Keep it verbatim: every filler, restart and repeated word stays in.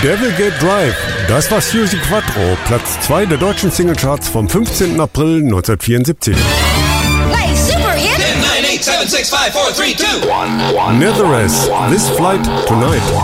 Devil Gate Drive, das war Suzi Quatro, Platz zwei der deutschen Singlecharts vom fünfzehnten April neunzehnhundertvierundsiebzig. Hey, super hit! ten, nine, eight, seven, six, five, four, three, two, one, one. Netheress, This Flight Tonight.